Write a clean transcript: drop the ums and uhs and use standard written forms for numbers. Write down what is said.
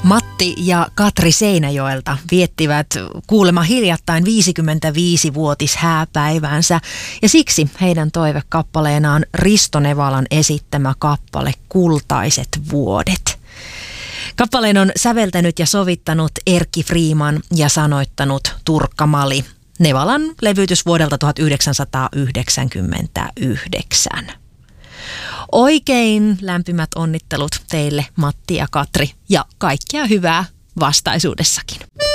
Matti ja Katri Seinäjoelta viettivät kuulemma hiljattain 55-vuotishääpäivänsä ja siksi heidän toivekappaleenaan Risto Nevalan esittämä kappale Kultaiset vuodet. Kappaleen on säveltänyt ja sovittanut Erkki Freeman ja sanoittanut Turkka Mali. Nevalan levytys vuodelta 1999. Oikein lämpimät onnittelut teille Matti ja Katri ja kaikkea hyvää vastaisuudessakin.